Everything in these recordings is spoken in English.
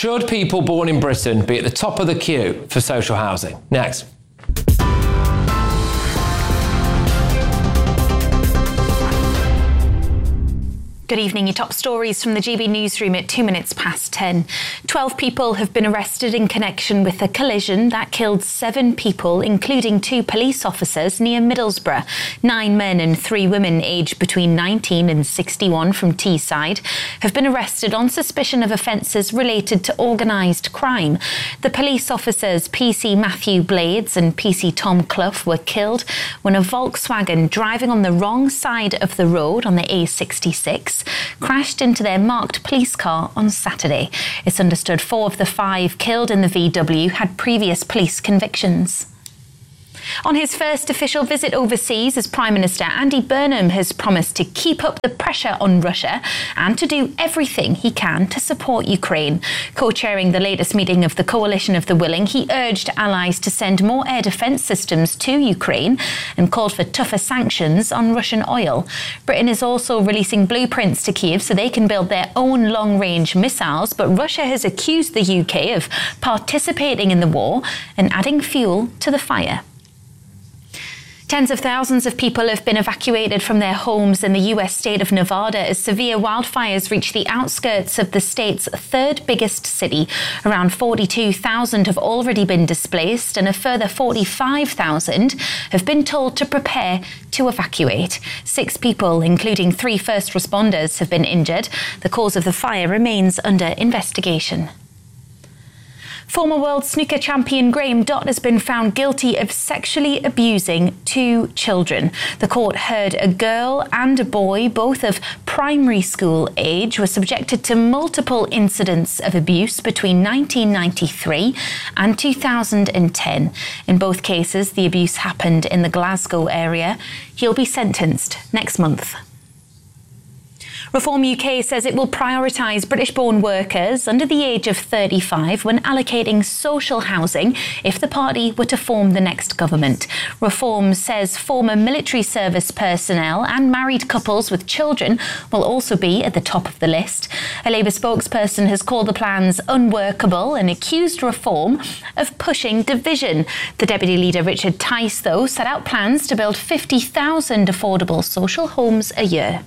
Should people born in Britain be at the top of the queue for social housing? Next. Good evening. Your top stories from the GB newsroom at 2 minutes past 10. 12 people have been arrested in connection with a collision that killed 7 people, including 2 police officers near Middlesbrough. 9 men and 3 women aged between 19 and 61 from Teesside have been arrested on suspicion of offences related to organised crime. The police officers PC Matthew Blades and PC Tom Clough were killed when a Volkswagen driving on the wrong side of the road on the A66 crashed into their marked police car on Saturday. It's understood 4 of the 5 killed in the VW had previous police convictions. On his first official visit overseas as Prime Minister, Andy Burnham has promised to keep up the pressure on Russia and to do everything he can to support Ukraine. Co-chairing the latest meeting of the Coalition of the Willing, he urged allies to send more air defence systems to Ukraine and called for tougher sanctions on Russian oil. Britain is also releasing blueprints to Kyiv so they can build their own long-range missiles, but Russia has accused the UK of participating in the war and adding fuel to the fire. Tens of thousands of people have been evacuated from their homes in the US state of Nevada as severe wildfires reach the outskirts of the state's 3rd biggest city. Around 42,000 have already been displaced and a further 45,000 have been told to prepare to evacuate. 6 people, including 3 first responders, have been injured. The cause of the fire remains under investigation. Former world snooker champion Graham Dott has been found guilty of sexually abusing 2 children. The court heard a girl and a boy, both of primary school age, were subjected to multiple incidents of abuse between 1993 and 2010. In both cases, the abuse happened in the Glasgow area. He'll be sentenced next month. Reform UK says it will prioritise British-born workers under the age of 35 when allocating social housing if the party were to form the next government. Reform says former military service personnel and married couples with children will also be at the top of the list. A Labour spokesperson has called the plans unworkable and accused Reform of pushing division. The Deputy Leader, Richard Tice, though, set out plans to build 50,000 affordable social homes a year.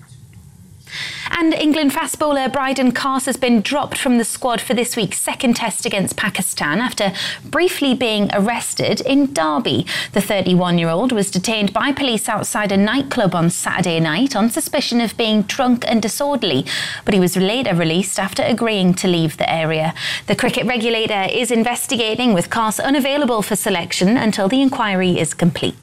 And England fast bowler Bryden Carse has been dropped from the squad for this week's second test against Pakistan after briefly being arrested in Derby. The 31-year-old was detained by police outside a nightclub on Saturday night on suspicion of being drunk and disorderly, but he was later released after agreeing to leave the area. The cricket regulator is investigating, with Carse unavailable for selection until the inquiry is complete.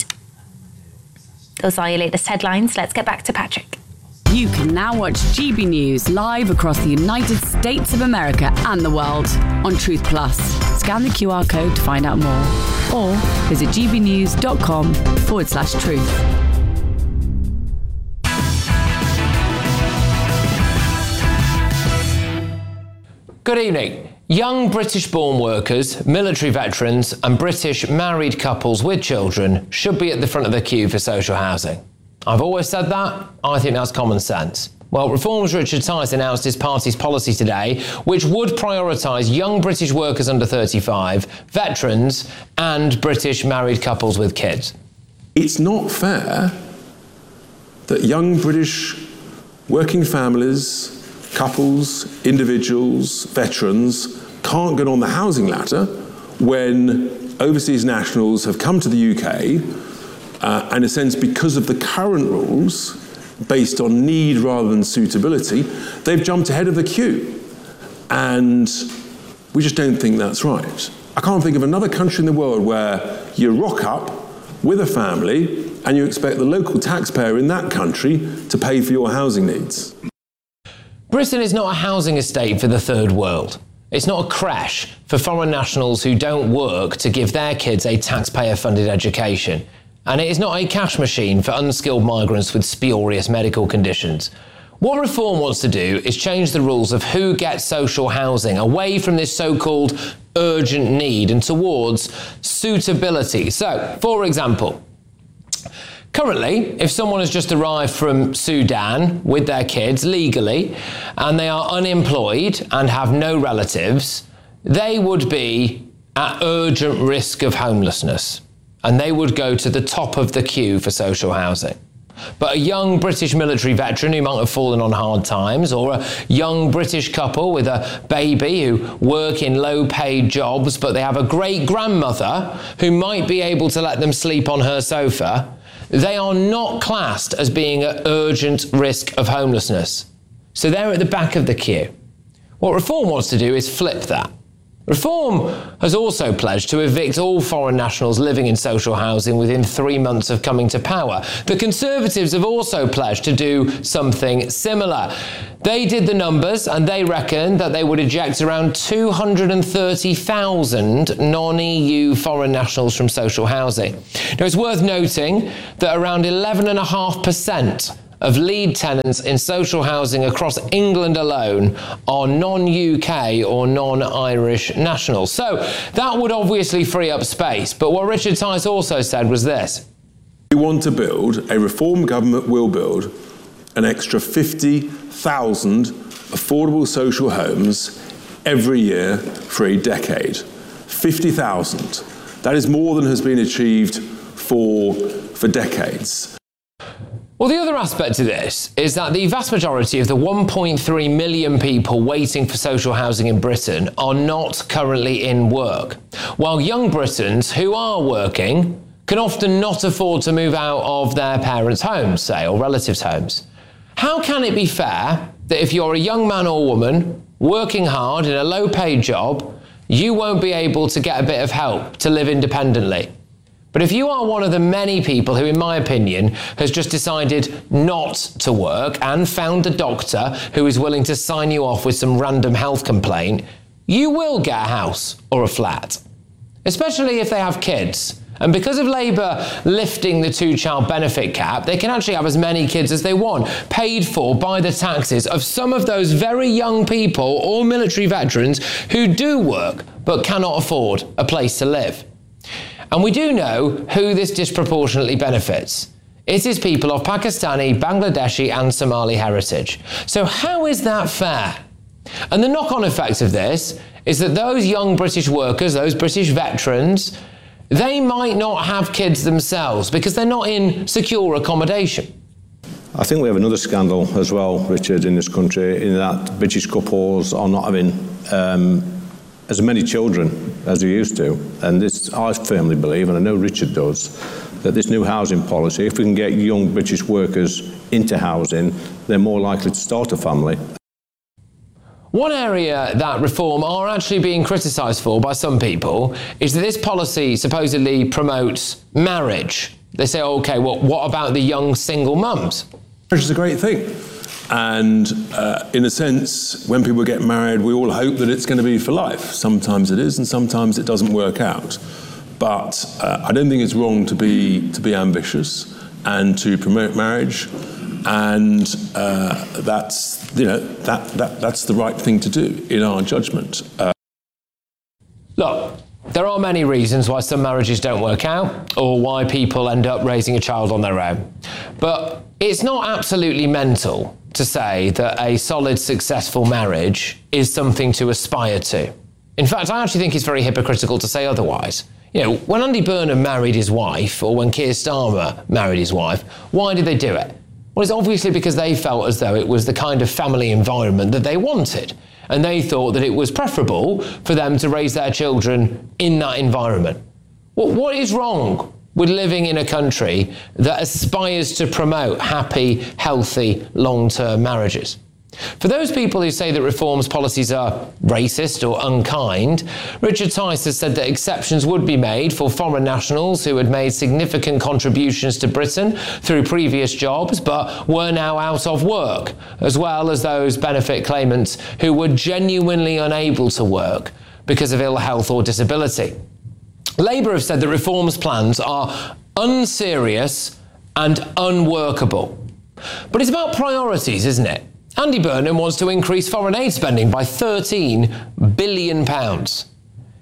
Those are your latest headlines. Let's get back to Patrick. You can now watch GB News live across the United States of America and the world on Truth Plus. Scan the QR code to find out more or visit gbnews.com/truth. Good evening. Young British-born workers, military veterans and British married couples with children should be at the front of the queue for social housing. I've always said that. I think that's common sense. Well, Reform's Richard Tice announced his party's policy today, which would prioritise young British workers under 35, veterans and British married couples with kids. It's not fair that young British working families, couples, individuals, veterans can't get on the housing ladder when overseas nationals have come to the UK in a sense, because of the current rules, based on need rather than suitability, they've jumped ahead of the queue. And we just don't think that's right. I can't think of another country in the world where you rock up with a family and you expect the local taxpayer in that country to pay for your housing needs. Britain is not a housing estate for the third world. It's not a creche for foreign nationals who don't work to give their kids a taxpayer-funded education. And it is not a cash machine for unskilled migrants with spurious medical conditions. What Reform wants to do is change the rules of who gets social housing away from this so-called urgent need and towards suitability. So, for example, Currently, if someone has just arrived from Sudan with their kids legally and they are unemployed and have no relatives, they would be at urgent risk of homelessness and they would go to the top of the queue for social housing. But a young British military veteran who might have fallen on hard times, or a young British couple with a baby who work in low-paid jobs but they have a great-grandmother who might be able to let them sleep on her sofa, they are not classed as being at urgent risk of homelessness. So they're at the back of the queue. What Reform wants to do is flip that. Reform has also pledged to evict all foreign nationals living in social housing within 3 months of coming to power. The Conservatives have also pledged to do something similar. They did the numbers and they reckon that they would eject around 230,000 non-EU foreign nationals from social housing. Now, it's worth noting that around 11.5% of lead tenants in social housing across England alone are non-UK or non-Irish nationals. So that would obviously free up space. But what Richard Tice also said was this. We want to build, a Reform government will build, an extra 50,000 affordable social homes every year for a decade. 50,000. That is more than has been achieved for decades. Well, the other aspect to this is that the vast majority of the 1.3 million people waiting for social housing in Britain are not currently in work, while young Britons who are working can often not afford to move out of their parents' homes, say, or relatives' homes. How can it be fair that if you're a young man or woman working hard in a low-paid job, you won't be able to get a bit of help to live independently? But if you are one of the many people who, in my opinion, has just decided not to work and found a doctor who is willing to sign you off with some random health complaint, you will get a house or a flat, especially if they have kids. And because of Labour lifting the 2-child benefit cap, they can actually have as many kids as they want, paid for by the taxes of some of those very young people or military veterans who do work but cannot afford a place to live. And we do know who this disproportionately benefits. It is people of Pakistani, Bangladeshi and Somali heritage. So how is that fair? And the knock-on effect of this is that those young British workers, those British veterans, they might not have kids themselves because they're not in secure accommodation. I think we have another scandal as well, Richard, in this country, in that British couples are not having as many children as they used to. And this, I firmly believe, and I know Richard does, that this new housing policy, if we can get young British workers into housing, they're more likely to start a family. One area that Reform are actually being criticised for by some people is that this policy supposedly promotes marriage. They say, OK, well, what about the young single mums? Marriage is a great thing. And in a sense, when people get married, we all hope that it's going to be for life. Sometimes it is, and sometimes it doesn't work out. But I don't think it's wrong to be ambitious and to promote marriage, and that's the right thing to do in our judgment. Look, there are many reasons why some marriages don't work out, or why people end up raising a child on their own. But it's not absolutely mental to say that a solid, successful marriage is something to aspire to. In fact, I actually think it's very hypocritical to say otherwise. You know, when Andy Burnham married his wife, or when Keir Starmer married his wife, why did they do it? Well, it's obviously because they felt as though it was the kind of family environment that they wanted. And they thought that it was preferable for them to raise their children in that environment. Well, what is wrong with living in a country that aspires to promote happy, healthy, long-term marriages? For those people who say that Reform's policies are racist or unkind, Richard Tice has said that exceptions would be made for foreign nationals who had made significant contributions to Britain through previous jobs but were now out of work, as well as those benefit claimants who were genuinely unable to work because of ill health or disability. Labour have said that Reform's plans are unserious and unworkable. But it's about priorities, isn't it? Andy Burnham wants to increase foreign aid spending by £13 billion.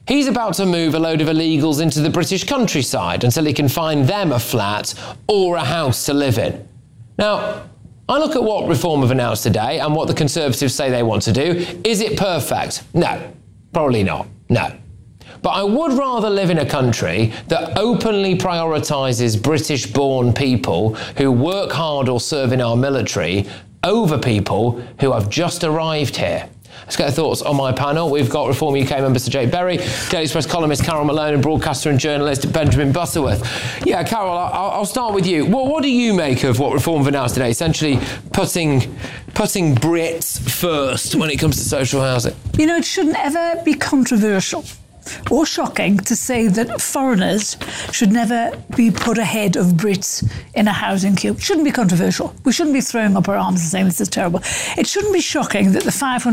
He's about to move a load of illegals into the British countryside until he can find them a flat or a house to live in. Now, I look at what Reform have announced today and what the Conservatives say they want to do. Is it perfect? No, probably not. No. But I would rather live in a country that openly prioritises British-born people who work hard or serve in our military over people who have just arrived here. Let's get our thoughts on my panel. We've got Reform UK member Sir Jake Berry, Daily Express columnist Carol Malone, and broadcaster and journalist Benjamin Butterworth. Yeah, Carol, I'll start with you. What do you make of what Reform have announced today, essentially putting Brits first when it comes to social housing? You know, it shouldn't ever be controversial or shocking to say that foreigners should never be put ahead of Brits in a housing queue. It shouldn't be controversial. We shouldn't be throwing up our arms and saying this is terrible. It shouldn't be shocking that the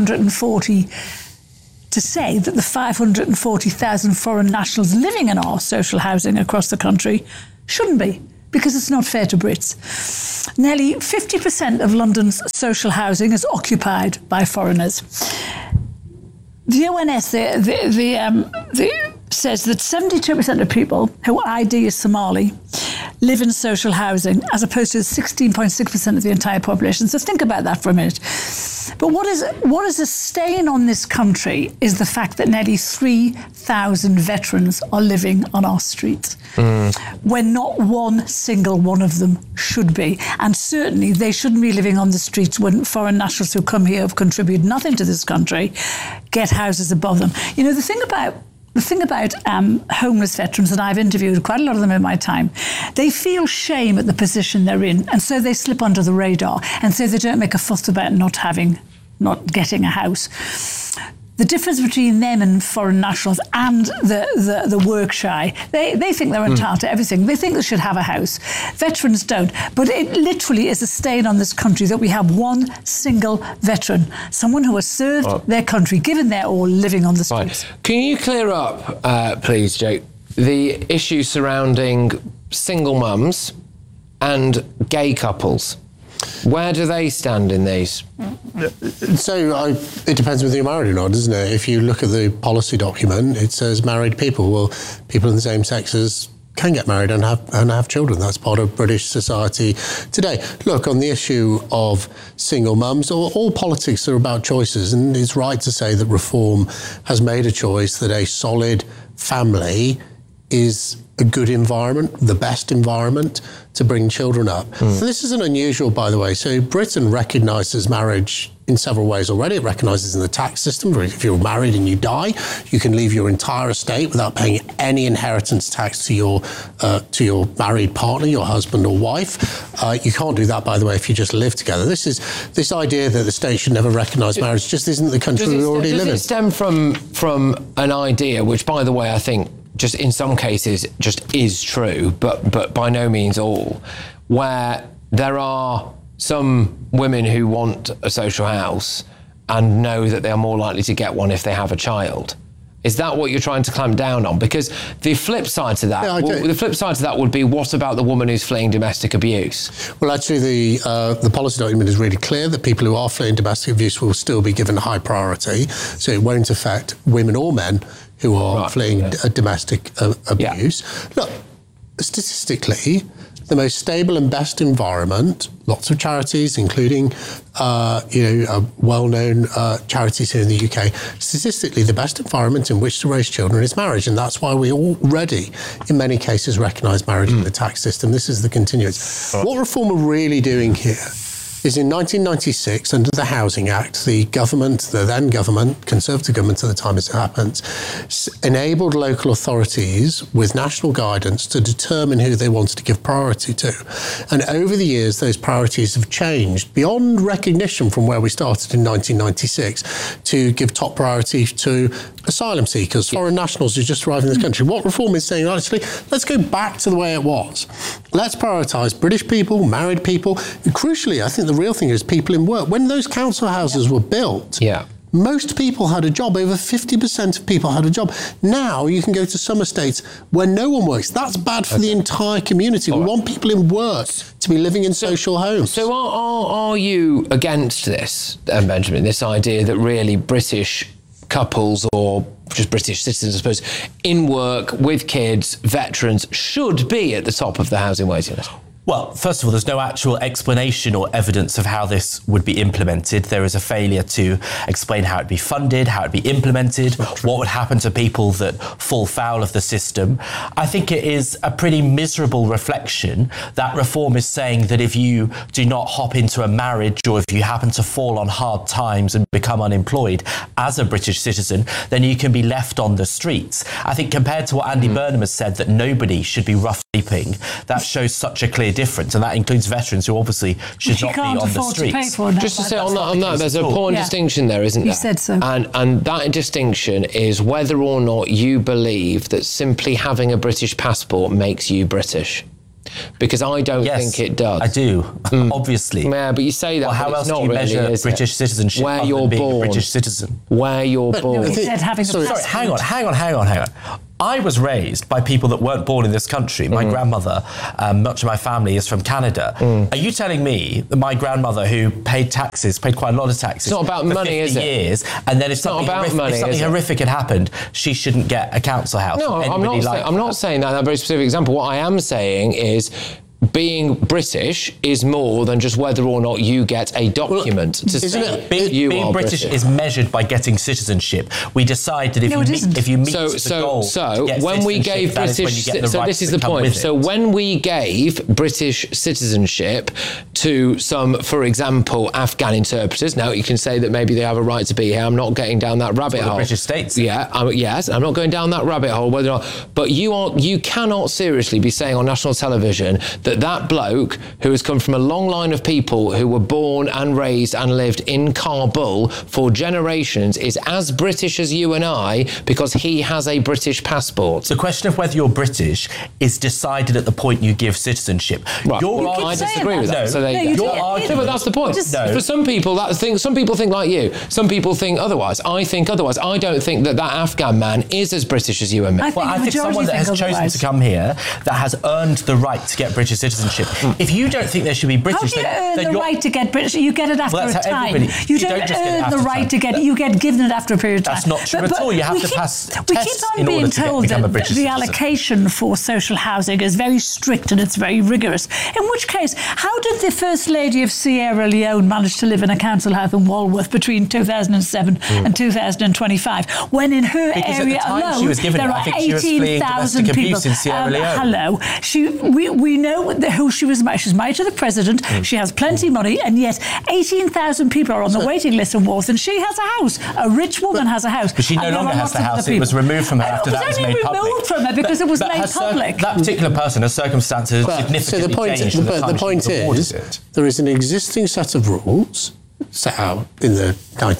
540,000 foreign nationals living in our social housing across the country shouldn't be, because it's not fair to Brits. Nearly 50% of London's social housing is occupied by foreigners. The ONS says that 72% of people who ID as Somali live in social housing, as opposed to 16.6% of the entire population. So think about that for a minute. But what is a stain on this country is the fact that nearly 3,000 veterans are living on our streets, when not one single one of them should be. And certainly they shouldn't be living on the streets when foreign nationals who come here have contributed nothing to this country get houses above them. You know, the thing about homeless veterans, and I've interviewed quite a lot of them in my time, they feel shame at the position they're in, and so they slip under the radar, and so they don't make a fuss about not getting a house. The difference between them and foreign nationals and the work shy, they think they're entitled to everything. They think they should have a house. Veterans don't. But it literally is a stain on this country that we have one single veteran, someone who has served their country, given their all, living on the streets. Right. Can you clear up, please, Jake, the issue surrounding single mums and gay couples? Where do they stand in these? So it depends whether you're married or not, doesn't it? If you look at the policy document, it says married people. Well, people in the same sexes can get married and have children. That's part of British society today. Look, on the issue of single mums, all politics are about choices, and it's right to say that Reform has made a choice that a solid family is a good environment, the best environment to bring children up. And this isn't unusual, by the way. So Britain recognises marriage in several ways already. It recognises in the tax system, if you're married and you die, you can leave your entire estate without paying any inheritance tax to your married partner, your husband or wife. You can't do that, by the way, if you just live together. This idea that the state should never recognise marriage just isn't the country we already live in. Does it stem from an idea, which, by the way, I think just in some cases just is true, but by no means all, where there are some women who want a social house and know that they are more likely to get one if they have a child? Is that what you're trying to clamp down on? Because the flip side to that, would be, what about the woman who's fleeing domestic abuse? Well, actually, the policy document is really clear that people who are fleeing domestic abuse will still be given high priority, so it won't affect women or men who are fleeing domestic abuse. Look, statistically, the most stable and best environment, lots of charities, including well-known charities here in the UK, statistically the best environment in which to raise children is marriage, and that's why we already, in many cases, recognise marriage in the tax system. This is the continuance. What Reform are really doing here is in 1996, under the Housing Act, the then government, Conservative government at the time as it happens, enabled local authorities with national guidance to determine who they wanted to give priority to. And over the years, those priorities have changed beyond recognition from where we started in 1996 to give top priority to asylum seekers, foreign nationals who just arrived in this country. What Reform is saying, actually, let's go back to the way it was. Let's prioritise British people, married people, and crucially, I think the real thing is people in work. When those council houses were built, most people had a job. Over 50% of people had a job. Now you can go to some estates where no one works. That's bad for the entire community. We want people in work to be living in social homes. So are you against this, Benjamin, this idea that really British couples or just British citizens, I suppose, in work with kids, veterans, should be at the top of the housing waiting list? Well, first of all, there's no actual explanation or evidence of how this would be implemented. There is a failure to explain how it'd be funded, how it'd be implemented, what would happen to people that fall foul of the system. I think it is a pretty miserable reflection that reform is saying that if you do not hop into a marriage or if you happen to fall on hard times and become unemployed as a British citizen, then you can be left on the streets. I think compared to what Andy Burnham has said, that nobody should be rough sleeping, that shows such a clear difference, and that includes veterans who obviously should not be on the streets. Just to say on that, there's an important distinction there, isn't there? You said so. And that distinction is whether or not you believe that simply having a British passport makes you British. Because I don't think it does. I do, obviously. Yeah, but you say that. Well, how else do you measure British citizenship? Where you're born. A British citizen. Where you're born. Hang on. I was raised by people that weren't born in this country. My grandmother, much of my family is from Canada. Are you telling me that my grandmother, who paid quite a lot of taxes, it's not about money, is it? Years, and then if something horrific had happened, she shouldn't get a council house? No, I'm not saying that very specific example. What I am saying is, being British is more than just whether or not you get a document to say being British is measured by getting citizenship. We decide that if you meet the goal to get when we gave British, this is the point. So when we gave British citizenship to some, for example, Afghan interpreters, now you can say that maybe they have a right to be here. I'm not getting down that rabbit hole. The British states. Yes, I'm not going down that rabbit hole. Whether or not, but you cannot seriously be saying on national television that bloke who has come from a long line of people who were born and raised and lived in Kabul for generations is as British as you and I because he has a British passport. The question of whether you're British is decided at the point you give citizenship. Right. I disagree with that. But that's the point. For some people, some people think like you. Some people think otherwise. I think otherwise. I don't think that Afghan man is as British as you and me. I think someone that has chosen to come here, that has earned the right to get British citizenship. If you don't think there should be British, how do you earn the right to get British? You get it after a time. You don't earn the right to get. You get given it after a period of time. That's not true at all. You have to pass tests in order to become a British citizen. We keep on being told that the allocation for social housing is very strict and it's very rigorous. In which case, how did the First Lady of Sierra Leone manage to live in a council house in Walworth between 2007 and 2025, when in her area alone there are 18,000 people? In Sierra Leone. Hello, we know who she was married. She's married to the president. She has plenty of money, and yet 18,000 people are on the waiting list in Walworth, and she has a house. A rich woman has a house. But she no longer has the house. It was removed from her after that was made public. It was only removed from her because it was made public. That particular person, her circumstances significantly changed. The point is, there is an existing set of rules set out in the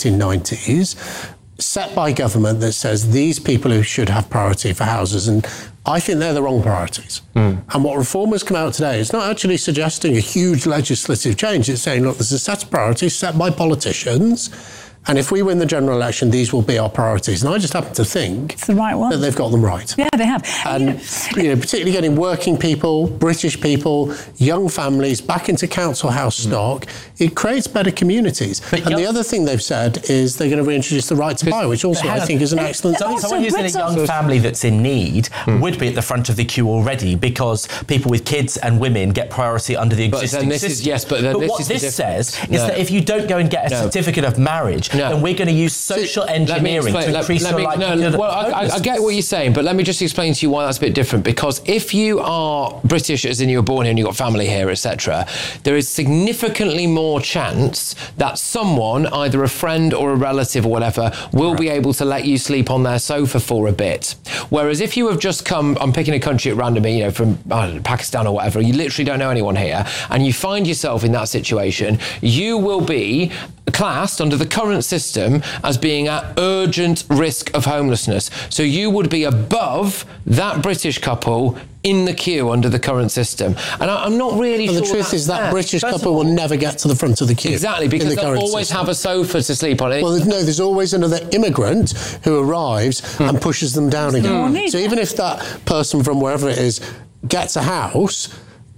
1990s, set by government, that says these people who should have priority for houses, and I think they're the wrong priorities. And what Reform has come out today is not actually suggesting a huge legislative change. It's saying, look, there's a set of priorities set by politicians, and if we win the general election, these will be our priorities. And I just happen to think it's the right one. That they've got them right. Yeah, they have. And particularly getting working people, British people, young families back into council house stock, it creates better communities. And the other thing they've said is they're going to reintroduce the right to buy, which also I think is an excellent thing. Someone who's in a young family that's in need would be at the front of the queue already, because people with kids and women get priority under the existing system. But what this says is that if you don't go and get a certificate of marriage, then we're going to use social engineering to increase your likelihood. I get what you're saying, but let me just explain to you why that's a bit different. Because if you are British, as in you were born here and you've got family here, etc., there is significantly more chance that someone, either a friend or a relative or whatever, will be able to let you sleep on their sofa for a bit. Whereas if you have just come, I'm picking a country at random, from Pakistan or whatever, you literally don't know anyone here, and you find yourself in that situation, you will be classed under the current system as being at urgent risk of homelessness. So you would be above that British couple in the queue under the current system. And I'm not really sure. The truth is that British couple will never get to the front of the queue. Exactly, because they'll always have a sofa to sleep on. Well, no, there's always another immigrant who arrives and pushes them down again. So even if that person from wherever it is gets a house,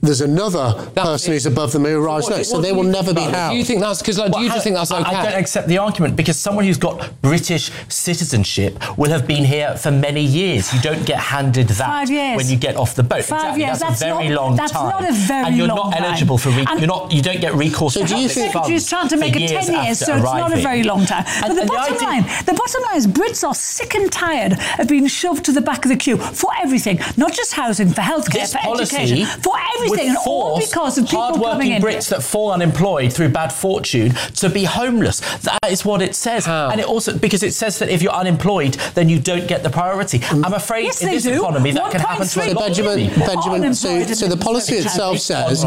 there's another person who's above them who arrives next, so they will never be housed. Do you think that's because? Do you just think that's okay? I don't accept the argument, because someone who's got British citizenship will have been here for many years. You don't get handed that 5 years. when you get off the boat. 5 years. That's a very long time. That's not a very and you're long not time. eligible for. You don't get recourse. So do you think? The Secretary's trying to make it 10 years, so it's not a very long time. But the bottom line is Brits are sick and tired of being shoved to the back of the queue for everything, not just housing, for healthcare, for education, for everything, and all because of people coming in. Brits that fall unemployed through bad fortune to be homeless. That is what it says. How? And it also, because it says that if you're unemployed, then you don't get the priority. I'm afraid in this economy that can happen to a lot of people. Benjamin, so the policy itself says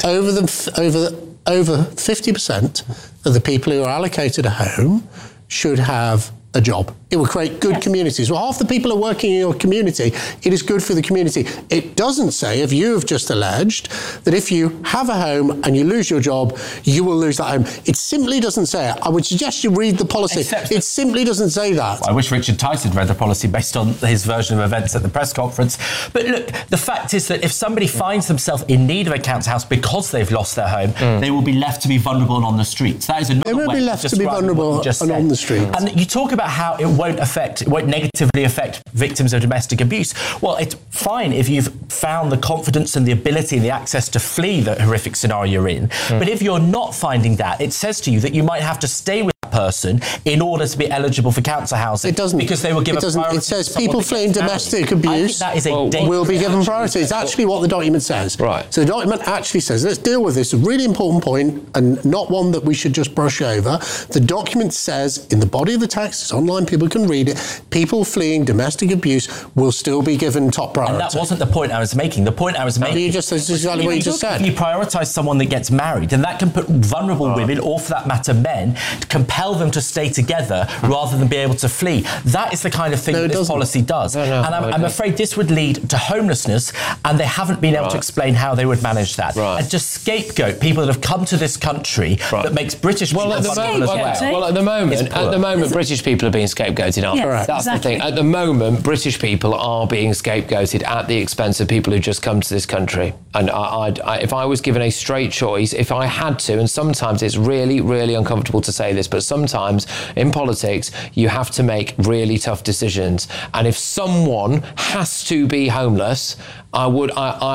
over 50% of the people who are allocated a home should have a job. It will create good communities. Well, half the people are working in your community. It is good for the community. It doesn't say, if you have just alleged, that if you have a home and you lose your job, you will lose that home. It simply doesn't say it. I would suggest you read the policy. It simply doesn't say that. I wish Richard Tyson read the policy based on his version of events at the press conference. But look, the fact is that if somebody finds themselves in need of a council house because they've lost their home, they will be left to be vulnerable and on the streets. That is another way. They will be left to be vulnerable and on the streets. And you talk about how it won't negatively affect victims of domestic abuse. Well, it's fine if you've found the confidence and the ability and the access to flee the horrific scenario you're in. But if you're not finding that, it says to you that you might have to stay with that person in order to be eligible for council housing. It doesn't. Because they will give a priority. It says people fleeing domestic abuse will be given priority. It's actually what the document says. Right. So the document actually says, let's deal with this. A really important point, and not one that we should just brush over. The document says in the body of the text, it's online, people can read it, people fleeing domestic abuse will still be given top priority. And that wasn't the point I was making. The point I was making... That's exactly what you just said. If you prioritise someone that gets married, then that can put vulnerable women, or for that matter men, compel them to stay together rather than be able to flee. That is the kind of thing that this policy does. And I'm afraid this would lead to homelessness, and they haven't been able to explain how they would manage that. And to scapegoat people that have come to this country that makes British people vulnerable as well. Well, at the moment, British people are being scapegoated, aren't they? That's the thing. At the moment, British people are being scapegoated at the expense of people who just come to this country. And if I was given a straight choice, if I had to, and sometimes it's really, really uncomfortable to say this, but sometimes in politics, you have to make really tough decisions. And if someone has to be homeless, I would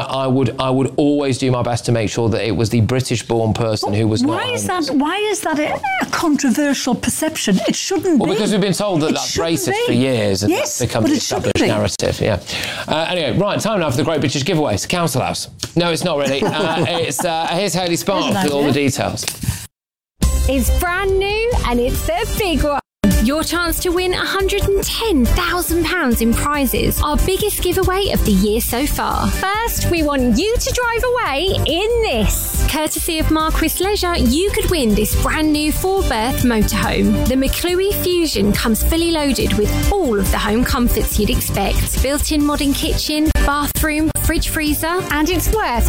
always do my best to make sure that it was the British-born person who was not homeless. Why is that a controversial perception? It shouldn't be. Well, because we've been told that that's racist for years, and that's become the established narrative. Anyway, right, time now for the Great British Giveaways. Council House. No, it's not really. Here's Hayley Sparks with all the details. It's brand new and it's the big one. Your chance to win £110,000 in prizes. Our biggest giveaway of the year so far. First, we want you to drive away in this. Courtesy of Marquis Leisure, you could win this brand new 4-berth motorhome. The McClue Fusion comes fully loaded with all of the home comforts you'd expect. Built-in modern kitchen, bathroom, fridge freezer, and it's worth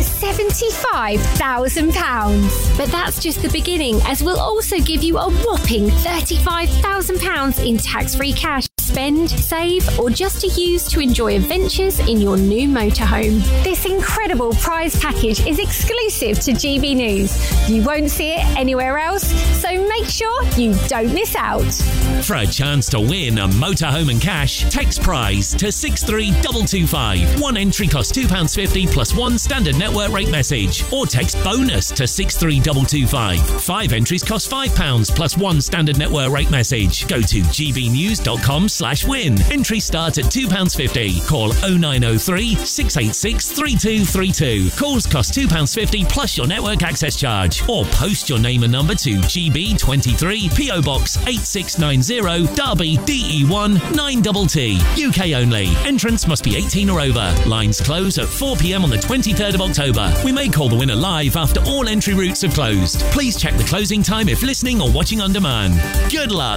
£75,000. But that's just the beginning, as we'll also give you a whopping £35,000 in tax-free cash. Spend, save, or just to use to enjoy adventures in your new motorhome. This incredible prize package is exclusive to GB News. You won't see it anywhere else, so make sure you don't miss out. For a chance to win a motorhome and cash, text prize to 63225. One entry costs £2.50 plus one standard network rate message, or text bonus to 63225. 5 entries cost £5 plus one standard network rate message. Go to gbnews.com/win. Entry start at £2.50. Call 0903 686 3232. Calls cost £2.50 plus your network access charge. Or post your name and number to GB23 PO Box 8690 Derby DE1 9TT. UK only. Entrance must be 18 or over. Lines close at 4 p.m. on the 23rd of October. We may call the winner live after all entry routes have closed. Please check the closing time if listening or watching on demand. Good luck.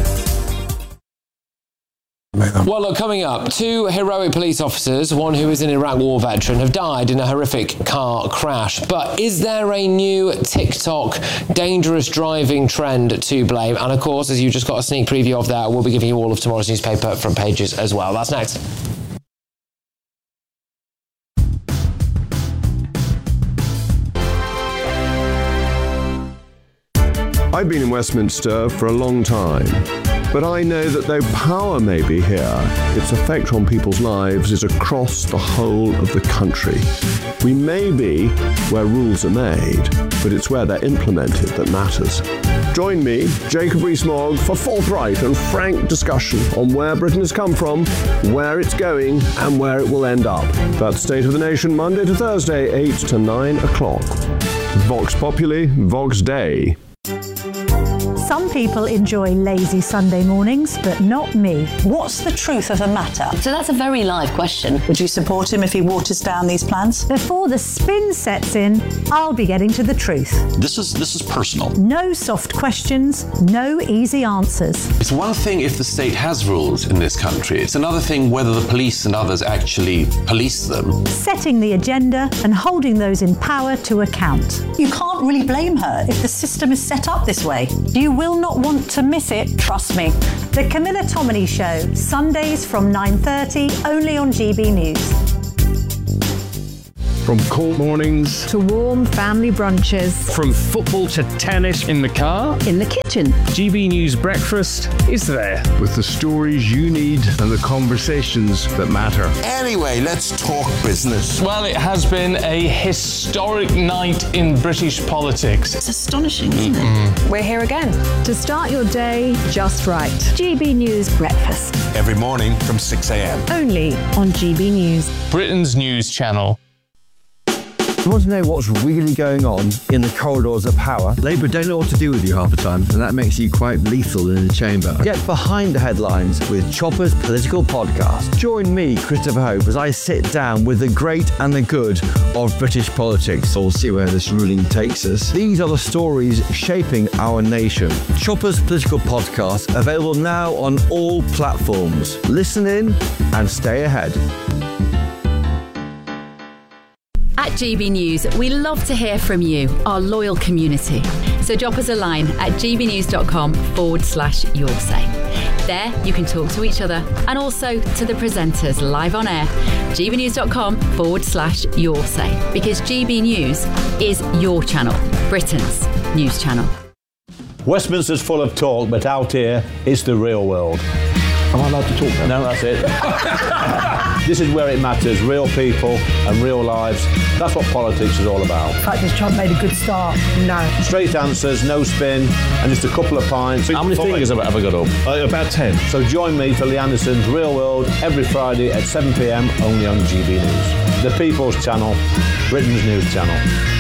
Well, look, coming up, 2 heroic police officers, one who is an Iraq war veteran, have died in a horrific car crash. But is there a new TikTok dangerous driving trend to blame? And of course, as you just got a sneak preview of that, we'll be giving you all of tomorrow's newspaper front pages as well. That's next. I've been in Westminster for a long time, but I know that though power may be here, its effect on people's lives is across the whole of the country. We may be where rules are made, but it's where they're implemented that matters. Join me, Jacob Rees-Mogg, for forthright and frank discussion on where Britain has come from, where it's going, and where it will end up. That's State of the Nation, Monday to Thursday, 8 to 9 o'clock. Vox Populi, Vox Dei. Some people enjoy lazy Sunday mornings, but not me. What's the truth of the matter? So that's a very live question. Would you support him if he waters down these plans? Before the spin sets in, I'll be getting to the truth. This is personal. No soft questions, no easy answers. It's one thing if the state has rules in this country. It's another thing whether the police and others actually police them. Setting the agenda and holding those in power to account. You can't really blame her if the system is set up this way. You will not want to miss it, trust me. The Camilla Tominey Show, Sundays from 9:30, only on GB News. From cold mornings to warm family brunches. From football to tennis in the car. In the kitchen. GB News Breakfast is there with the stories you need and the conversations that matter. Anyway, let's talk business. Well, it has been a historic night in British politics. It's astonishing, isn't it? We're here again to start your day just right. GB News Breakfast. Every morning from 6 a.m. Only on GB News. Britain's news channel. You want to know what's really going on in the corridors of power? Labour don't know what to do with you half the time, and that makes you quite lethal in the chamber. Get behind the headlines with Chopper's Political Podcast. Join me, Christopher Hope, as I sit down with the great and the good of British politics. We'll see where this ruling takes us. These are the stories shaping our nation. Chopper's Political Podcast, available now on all platforms. Listen in and stay ahead. At GB News, we love to hear from you, our loyal community. So drop us a line at gbnews.com/your say. There, you can talk to each other and also to the presenters live on air. gbnews.com/your say. Because GB News is your channel, Britain's news channel. Westminster's full of talk, but out here, it's the real world. Am I allowed to talk now? No, that's it. This is where it matters, real people and real lives. That's what politics is all about. The fact that Trump made a good start, no. Straight answers, no spin, and just a couple of pints. How many fingers have I got up? About 10. So join me for Lee Anderson's Real World every Friday at 7 p.m. only on GB News. The People's Channel, Britain's news channel.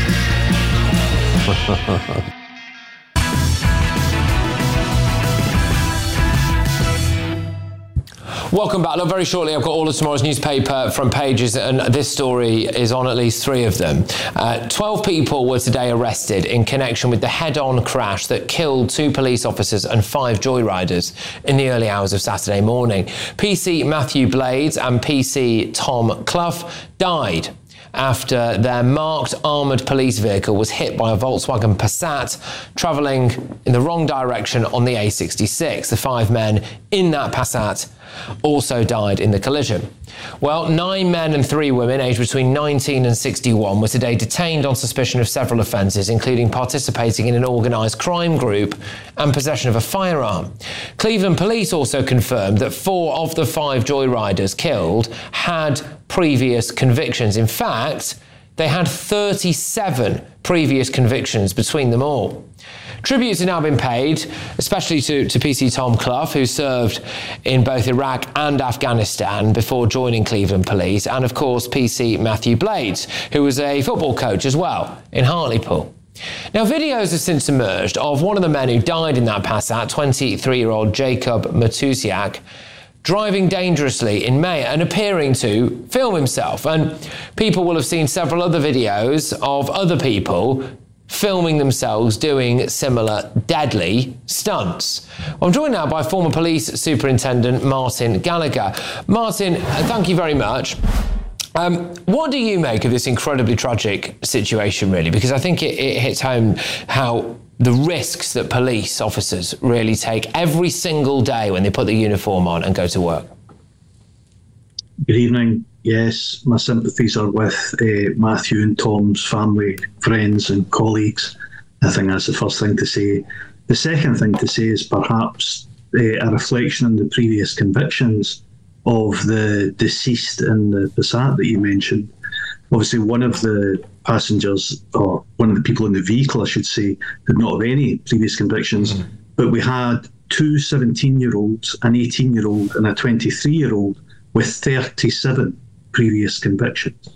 Welcome back. Look, very shortly, I've got all of tomorrow's newspaper front pages, and this story is on at least 3 of them. 12 people were today arrested in connection with the head-on crash that killed 2 police officers and 5 joyriders in the early hours of Saturday morning. PC Matthew Blades and PC Tom Clough died after their marked armoured police vehicle was hit by a Volkswagen Passat travelling in the wrong direction on the A66. The 5 men in that Passat also died in the collision. Well, 9 men and 3 women aged between 19 and 61 were today detained on suspicion of several offences, including participating in an organised crime group and possession of a firearm. Cleveland police also confirmed that 4 of the 5 joyriders killed had previous convictions. In fact, they had 37 previous convictions between them all. Tributes have now been paid, especially to PC Tom Clough, who served in both Iraq and Afghanistan before joining Cleveland Police, and of course PC Matthew Blades, who was a football coach as well in Hartlepool. Now, videos have since emerged of one of the men who died in that Passat, 23-year-old Jacob Matusiak, driving dangerously in May and appearing to film himself. And people will have seen several other videos of other people filming themselves doing similar deadly stunts. I'm joined now by former police superintendent Martin Gallagher. Martin, thank you very much. What do you make of this incredibly tragic situation, really? Because I think it hits home how the risks that police officers really take every single day when they put the uniform on and go to work. Good evening. Yes, my sympathies are with Matthew and Tom's family, friends and colleagues. I think that's the first thing to say. The second thing to say is perhaps a reflection on the previous convictions of the deceased in the Passat that you mentioned. Obviously, one of the passengers, or one of the people in the vehicle, I should say, did not have any previous convictions, but we had two 17-year-olds, an 18-year-old and a 23-year-old with 37 previous convictions.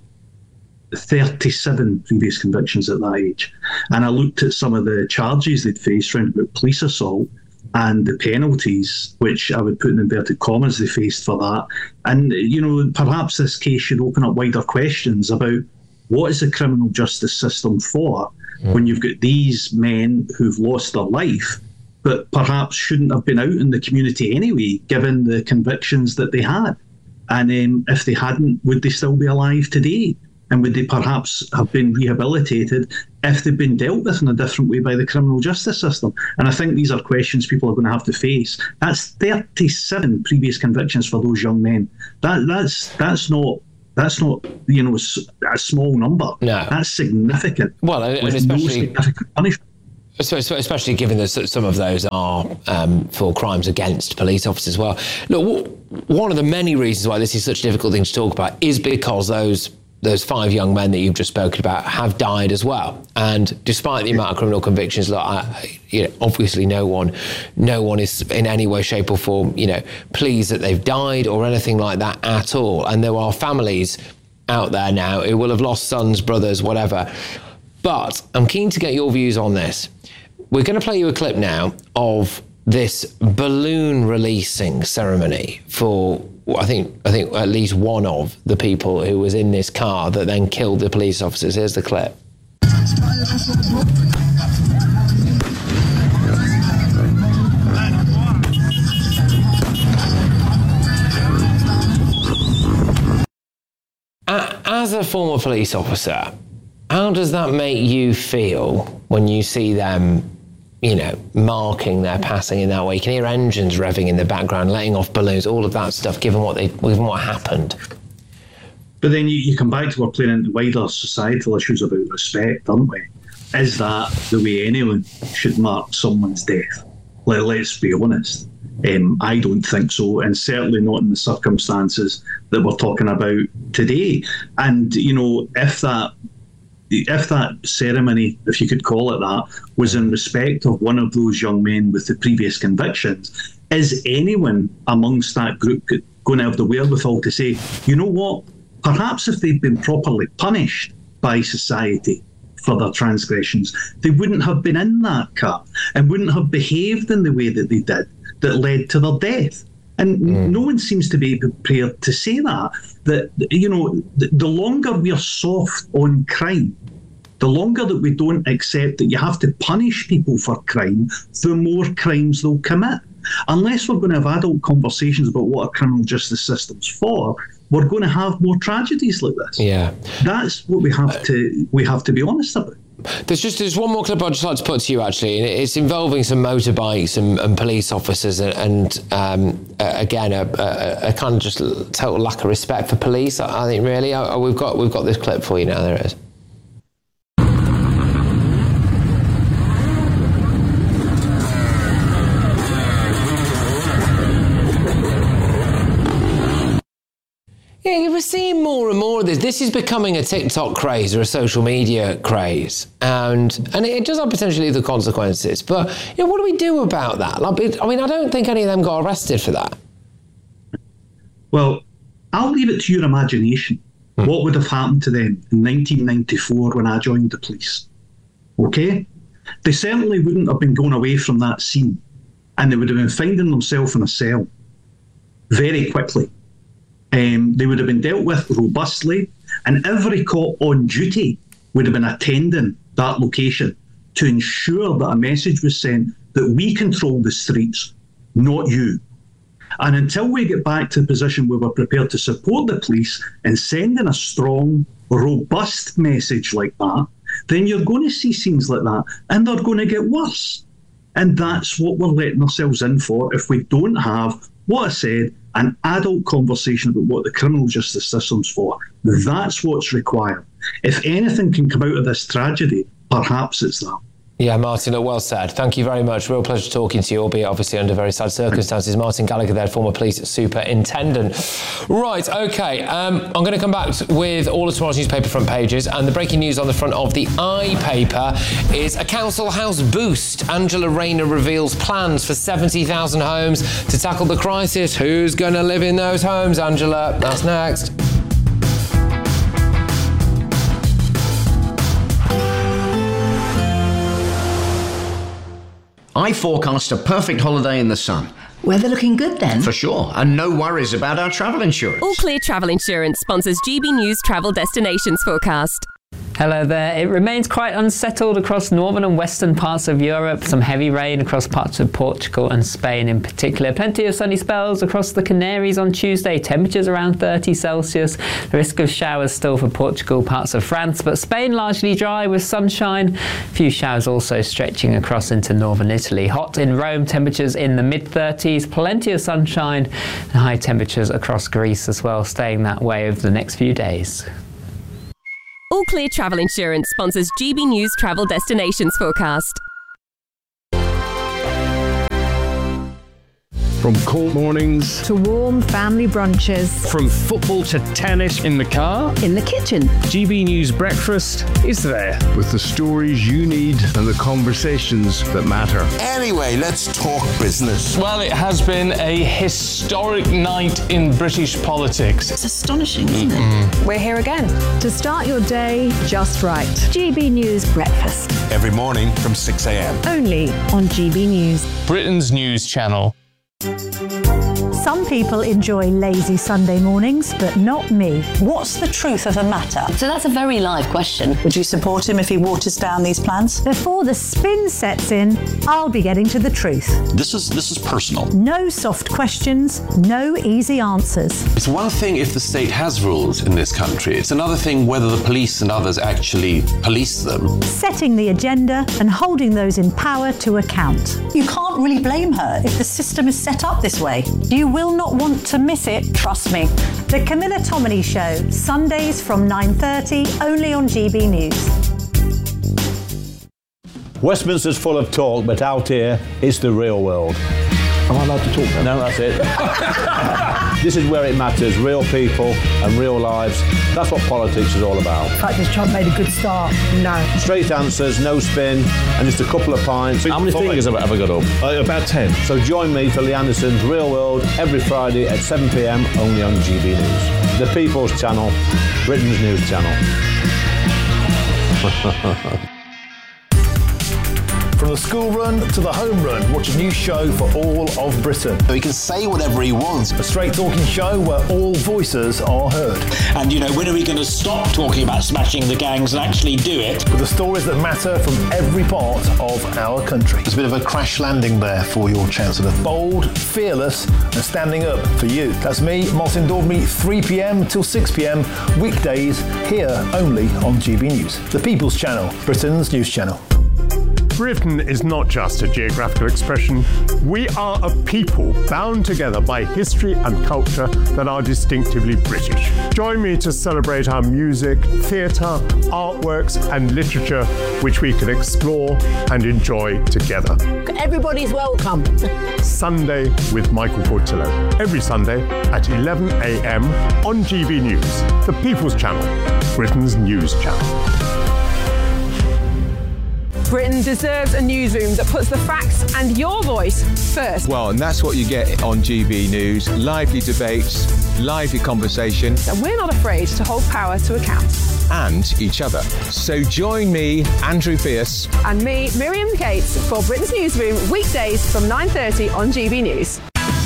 37 previous convictions at that age. And I looked at some of the charges they'd faced around about police assault and the penalties, which I would put in inverted commas, they faced for that. And, you know, perhaps this case should open up wider questions about what is the criminal justice system for when you've got these men who've lost their life, but perhaps shouldn't have been out in the community anyway, given the convictions that they had. And if they hadn't, would they still be alive today? And would they perhaps have been rehabilitated if they'd been dealt with in a different way by the criminal justice system? And I think these are questions people are going to have to face. That's 37 previous convictions for those young men. That's not you know, a small number. No, that's significant. Well, and especially no significant punishment. Especially given that some of those are for crimes against police officers as well. Look, one of the many reasons why this is such a difficult thing to talk about is because those 5 young men that you've just spoken about have died as well. And despite the amount of criminal convictions, look, obviously no one is in any way, shape or form, pleased that they've died or anything like that at all. And there are families out there now who will have lost sons, brothers, whatever. But I'm keen to get your views on this. We're going to play you a clip now of this balloon releasing ceremony for, I think at least one of the people who was in this car that then killed the police officers. Here's the clip. As a former police officer, how does that make you feel when you see them, marking their passing in that way? You can hear engines revving in the background, letting off balloons, all of that stuff, given what happened. But then you come back to we're playing into wider societal issues about respect, aren't we? Is that the way anyone should mark someone's death? Let's be honest. I don't think so, and certainly not in the circumstances that we're talking about today. And, if that ceremony, if you could call it that, was in respect of one of those young men with the previous convictions, is anyone amongst that group going to have the wherewithal to say, you know what, perhaps if they'd been properly punished by society for their transgressions, they wouldn't have been in that car and wouldn't have behaved in the way that they did that led to their death. And no one seems to be prepared to say that the longer we're soft on crime, the longer that we don't accept that you have to punish people for crime, the more crimes they'll commit. Unless we're going to have adult conversations about what our criminal justice system's for, we're going to have more tragedies like this. Yeah, that's what we have to be honest about. There's one more clip I'd just like to put to you, actually, and it's involving some motorbikes and police officers and again a kind of just total lack of respect for police. I think really we've got this clip for you now. There it is. Yeah, we're seeing more and more of this. This is becoming a TikTok craze or a social media craze, and it does have potentially the consequences. But what do we do about that? I don't think any of them got arrested for that. Well, I'll leave it to your imagination. What would have happened to them in 1994 when I joined the police? Okay, they certainly wouldn't have been going away from that scene, and they would have been finding themselves in a cell very quickly. They would have been dealt with robustly, and every cop on duty would have been attending that location to ensure that a message was sent that we control the streets, not you. And until we get back to the position where we're prepared to support the police and send in a strong, robust message like that, then you're going to see scenes like that, and they're going to get worse. And that's what we're letting ourselves in for if we don't have, what I said, an adult conversation about what the criminal justice system's for. That's what's required. If anything can come out of this tragedy, perhaps it's that. Yeah, Martin, well said. Thank you very much. Real pleasure talking to you, albeit obviously under very sad circumstances. Martin Gallagher there, former police superintendent. Right, OK, I'm going to come back with all of tomorrow's newspaper front pages, and the breaking news on the front of the I paper is a council house boost. Angela Rayner reveals plans for 70,000 homes to tackle the crisis. Who's going to live in those homes, Angela? That's next. I forecast a perfect holiday in the sun. Weather looking good then? For sure, and no worries about our travel insurance. All Clear Travel Insurance sponsors GB News Travel Destinations Forecast. Hello there. It remains quite unsettled across northern and western parts of Europe. Some heavy rain across parts of Portugal and Spain in particular. Plenty of sunny spells across the Canaries on Tuesday. Temperatures around 30 Celsius. The risk of showers still for Portugal, parts of France, but Spain largely dry with sunshine. A few showers also stretching across into northern Italy. Hot in Rome, temperatures in the mid-30s. Plenty of sunshine and high temperatures across Greece as well, staying that way over the next few days. All Clear Travel Insurance sponsors GB News Travel Destinations Forecast. From cold mornings to warm family brunches. From football to tennis in the car. In the kitchen. GB News Breakfast is there with the stories you need and the conversations that matter. Anyway, let's talk business. Well, it has been a historic night in British politics. It's astonishing, isn't it? We're here again to start your day just right. GB News Breakfast. Every morning from 6 a.m. Only on GB News. Britain's news channel. Some people enjoy lazy Sunday mornings, but not me. What's the truth of the matter? So that's a very live question. Would you support him if he waters down these plans? Before the spin sets in, I'll be getting to the truth. This is personal. No soft questions, no easy answers. It's one thing if the state has rules in this country. It's another thing whether the police and others actually police them. Setting the agenda and holding those in power to account. You can't really blame her if the system is set up this way. You will not want to miss it, trust me. The Camilla Tominey Show, Sundays from 9:30, only on GB News. Westminster's full of talk, but out here, it's the real world. Am I allowed to talk now? No, that's it. This is where it matters, real people and real lives. That's what politics is all about. In fact, this Trump made a good start. No. Straight answers, no spin, and just a couple of pints. How many fingers have I ever got up? About 10. So join me for Lee Anderson's Real World every Friday at 7 p.m, only on GB News. The People's Channel, Britain's news channel. From the school run to the home run, watch a new show for all of Britain. So he can say whatever he wants. A straight talking show where all voices are heard. And, when are we going to stop talking about smashing the gangs and actually do it? With the stories that matter from every part of our country. There's a bit of a crash landing there for your Chancellor. Bold, fearless, and standing up for you. That's me, Martin Daubney, 3 p.m. till 6 p.m, weekdays, here only on GB News. The People's Channel, Britain's news channel. Britain is not just a geographical expression. We are a people bound together by history and culture that are distinctively British. Join me to celebrate our music, theatre, artworks and literature, which we can explore and enjoy together. Everybody's welcome. Sunday with Michael Portillo. Every Sunday at 11 a.m. on GB News, the People's Channel, Britain's news channel. Britain deserves a newsroom that puts the facts and your voice first. Well, and that's what you get on GB News. Lively debates, lively conversation. And we're not afraid to hold power to account. And each other. So join me, Andrew Pierce. And me, Miriam Cates, for Britain's Newsroom, weekdays from 9:30 on GB News.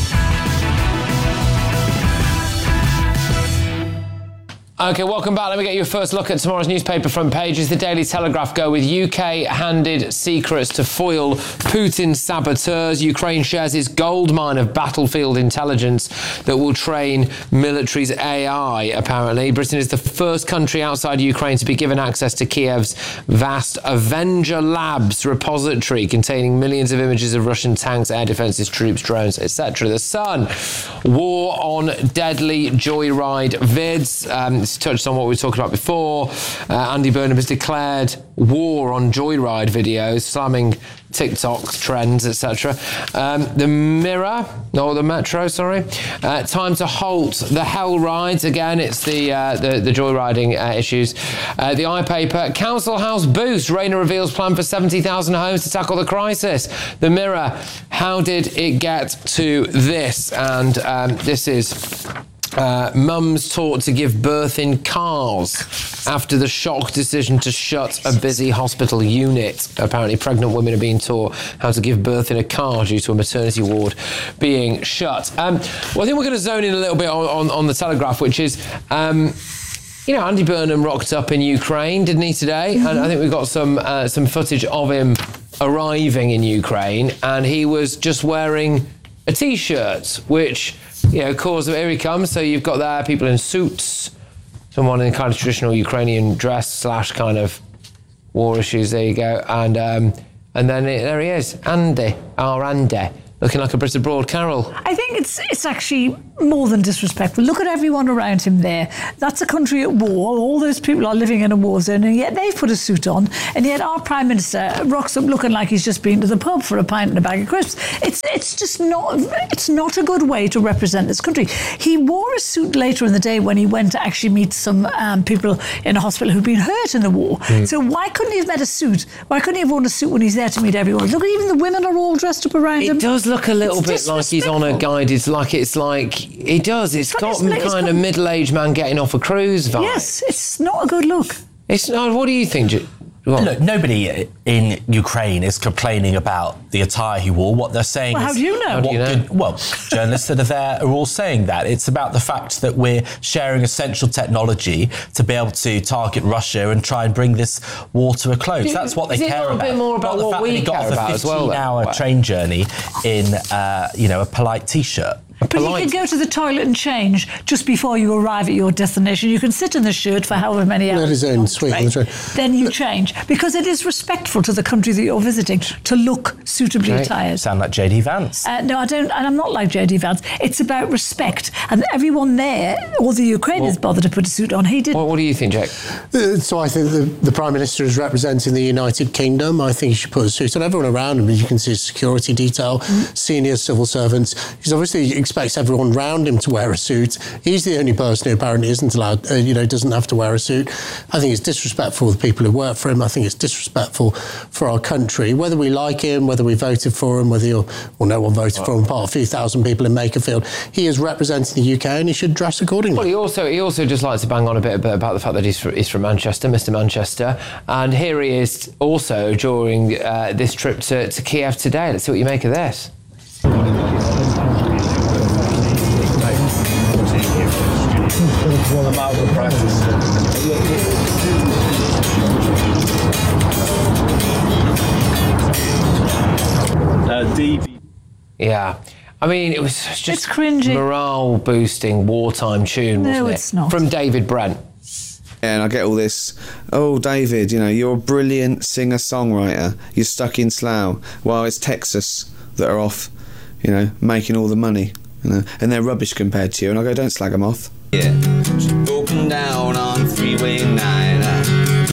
OK, welcome back. Let me get you a first look at tomorrow's newspaper front pages. The Daily Telegraph go with UK-handed secrets to foil Putin's saboteurs. Ukraine shares its goldmine of battlefield intelligence that will train military's AI, apparently. Britain is the first country outside Ukraine to be given access to Kiev's vast Avenger Labs repository containing millions of images of Russian tanks, air defences, troops, drones, etc. The Sun, war on deadly joyride vids. touched on what we were talking about before. Andy Burnham has declared war on joyride videos, slamming TikTok trends, etc. The Metro, time to halt the hell rides. Again, it's the joyriding issues. The iPaper, council house boost. Rayner reveals plan for 70,000 homes to tackle the crisis. The Mirror, how did it get to this? And this is mums taught to give birth in cars after the shock decision to shut a busy hospital unit. Apparently pregnant women are being taught how to give birth in a car due to a maternity ward being shut. Well, I think we're going to zone in a little bit on the Telegraph, which is... Andy Burnham rocked up in Ukraine, didn't he, today? Mm-hmm. And I think we've got some footage of him arriving in Ukraine, and he was just wearing a T-shirt, which... here he comes. So you've got there people in suits, someone in kind of traditional Ukrainian dress / kind of war issues. There you go. And then there he is, Andy, looking like a Brit abroad Carol. I think it's actually more than disrespectful. Look at everyone around him there. That's a country at war. All those people are living in a war zone, and yet they've put a suit on, and yet our Prime Minister rocks up looking like he's just been to the pub for a pint and a bag of crisps. It's just not a good way to represent this country. He wore a suit later in the day when he went to actually meet some people in a hospital who'd been hurt in the war. So why couldn't he have met a suit? Why couldn't he have worn a suit when he's there to meet everyone? Look, even the women are all dressed up around him. It does look a little bit like he's on a guided, it does. It's got kind of middle-aged man getting off a cruise vibe. Yes, it's not a good look. It's not. What do you think? Look, nobody in Ukraine is complaining about the attire he wore. What they're saying how do you know? Journalists that are there are all saying that. It's about the fact that we're sharing essential technology to be able to target Russia and try and bring this war to a close. That's what they care about. A bit more about what we care about as well. He got off a 15-hour train journey in, a polite T-shirt. But you can go to the toilet and change just before you arrive at your destination. You can sit in the shirt for however many hours. That is own suite on the train. Then you change, because it is respectful to the country that you're visiting to look suitably attired. Sound like JD Vance? No, I don't, and I'm not like JD Vance. It's about respect, and everyone there, all the Ukrainians bothered to put a suit on. He didn't. What do you think, Jack? So I think the Prime Minister is representing the United Kingdom. I think he should put a suit on. Everyone around him, you can see security detail, senior civil servants. He's obviously expects everyone around him to wear a suit. He's the only person who apparently isn't allowed, doesn't have to wear a suit. I think it's disrespectful to the people who work for him. I think it's disrespectful for our country. Whether we like him, whether we voted for him, no one voted for him, apart a few thousand people in Makerfield, he is representing the UK and he should dress accordingly. Well, he also just likes to bang on a bit about the fact that he's from Manchester, Mr. Manchester. And here he is also during this trip to Kiev today. Let's see what you make of this. I'm out of practice. Yeah. I mean, it was just morale-boosting wartime tune, wasn't it? No, it's not. From David Brent. And I get all this, oh, David, you're a brilliant singer-songwriter. You're stuck in Slough. Well, it's Texas that are off, making all the money. And they're rubbish compared to you. And I go, don't slag them off. Yeah. Open down on Freeway 9.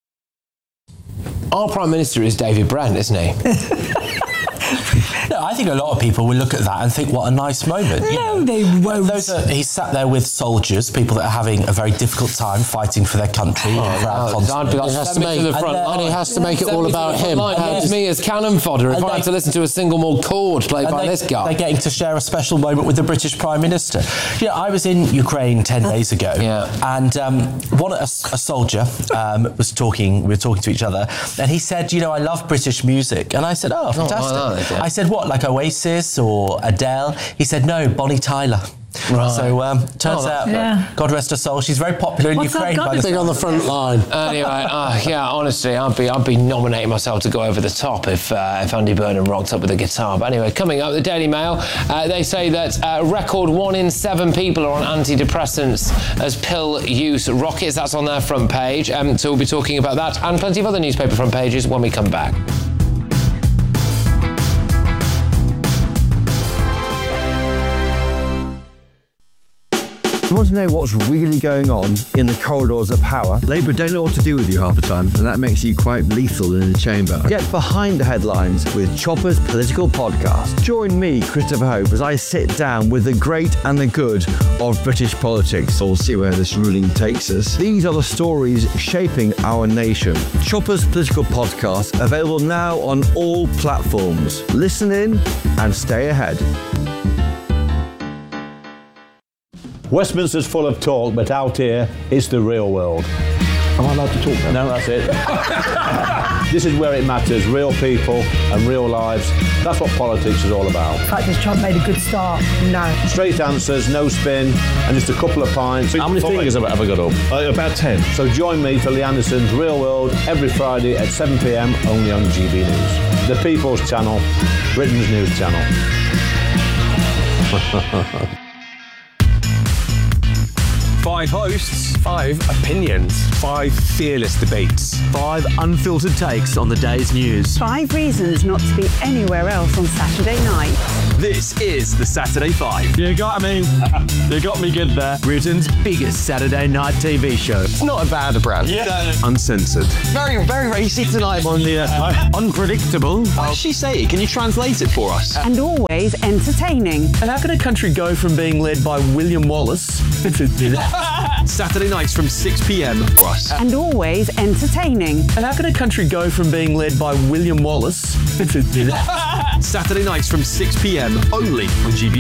Our Prime Minister is David Brent, isn't he? No, I think a lot of people will look at that and think, what a nice moment. No, they won't. He's sat there with soldiers, people that are having a very difficult time fighting for their country. He has to make it all about him. It's me as cannon fodder if I had to listen to a single more chord played by this guy. They're getting to share a special moment with the British Prime Minister. I was in Ukraine 10 days ago, and a soldier was talking. We were talking to each other, and he said, I love British music. And I said, oh, fantastic. I said, what, like Oasis or Adele? He said, no, Bonnie Tyler. Right. So turns out, God rest her soul, she's very popular in Ukraine. Big on the front line. Anyway, honestly, I'd be nominating myself to go over the top if Andy Burnham rocked up with a guitar. But anyway, coming up, the Daily Mail, they say that a record 1 in 7 people are on antidepressants as pill use rockets. That's on their front page. So we'll be talking about that and plenty of other newspaper front pages when we come back. You want to know what's really going on in the corridors of power? Labour don't know what to do with you half the time, and that makes you quite lethal in the chamber. Get behind the headlines with Chopper's Political Podcast. Join me, Christopher Hope, as I sit down with the great and the good of British politics. We'll see where this ruling takes us. These are the stories shaping our nation. Chopper's Political Podcast, available now on all platforms. Listen in and stay ahead. Westminster's full of talk, but out here, it's the real world. Am I allowed to talk now? No, that's it. This is where it matters, real people and real lives. That's what politics is all about. In fact, has Trump made a good start? No. Straight answers, no spin, and just a couple of pints. How many fingers have I got up? About 10. So join me for Lee Anderson's Real World every Friday at 7 p.m, only on GB News. The People's Channel, Britain's news channel. 5 hosts, 5 opinions, 5 fearless debates, 5 unfiltered takes on the day's news. 5 reasons not to be anywhere else on Saturday night. This is the Saturday 5. You got me good there. Britain's biggest Saturday night TV show. It's not a bad brand. Yeah. Uncensored. Very, very racy tonight on the unpredictable. What did she say? Can you translate it for us? And always entertaining. And how can a country go from being led by William Wallace Saturday nights from 6 p.m. for us. And always entertaining. And how can a country go from being led by William Wallace Saturday nights from 6 p.m. only on GB